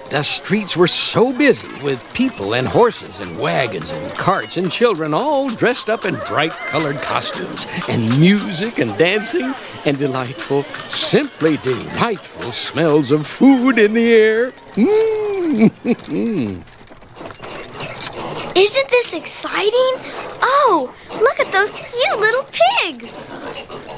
The streets were so busy with people and horses and wagons and carts and children all dressed up in bright-colored costumes and music and dancing and delightful, simply delightful smells of food in the air. Isn't this exciting? Oh, look at those cute little pigs.